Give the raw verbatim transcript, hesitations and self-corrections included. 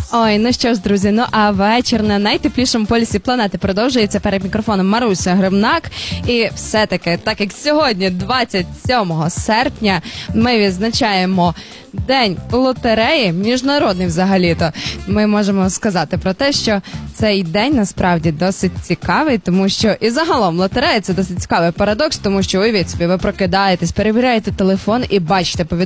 Ой, ну що ж, друзі, ну а вечір на найтеплішому полюсі планети продовжується. Перед мікрофоном Маруся Гримнак. І все-таки, так як сьогодні, двадцять сьомого серпня, ми відзначаємо День лотереї, міжнародний взагалі-то, ми можемо сказати про те, що цей день насправді досить цікавий, тому що і загалом лотерея – це досить цікавий парадокс, тому що, уявіть собі, ви прокидаєтесь, перевіряєте телефон і бачите повідомлення